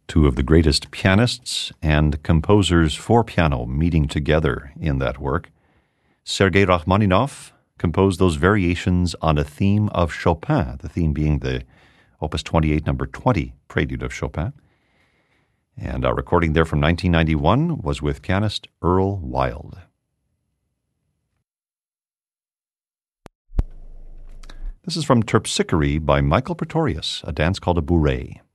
two of the greatest pianists and composers for piano meeting together in that work. Sergei Rachmaninoff composed those variations on a theme of Chopin, the theme being the Opus 28, number 20 Prelude of Chopin. And our recording there from 1991 was with pianist Earl Wild. This is from Terpsichore by Michael Pretorius, a dance called a bourrée.